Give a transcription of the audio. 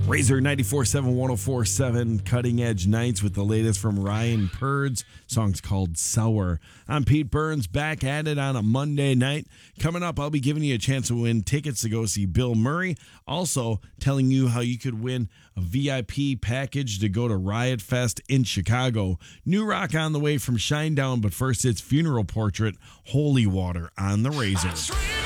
Razor 94.7, 104.7, Cutting Edge Nights with the latest from Ryan Purds. Song's called Sour. I'm Pete Burns, back at it on a Monday night. Coming up, I'll be giving you a chance to win tickets to go see Bill Murray. Also, telling you how you could win a VIP package to go to Riot Fest in Chicago. New rock on the way from Shinedown, but first it's Funeral Portrait, Holy Water on the Razor.